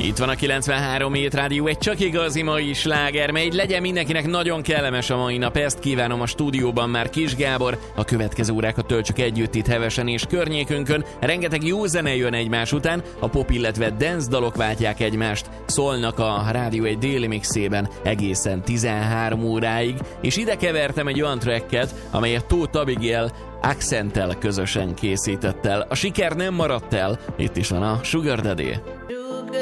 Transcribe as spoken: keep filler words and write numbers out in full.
Itt van a kilencvenhárom hét rádió, egy csak igazi mai sláger, mely legyen mindenkinek nagyon kellemes a mai nap. Ezt kívánom a stúdióban már Kis Gábor. A következő órákat töltsük együtt itt Hevesen és környékünkön. Rengeteg jó zene jön egymás után, a pop, illetve dance dalok váltják egymást. Szólnak a rádió egy déli mixében egészen tizenhárom óráig, és ide kevertem egy olyan tracket, amelyet Tóth Abigail Accenttel közösen készített el. A siker nem maradt el, itt is van a Sugar Daddy.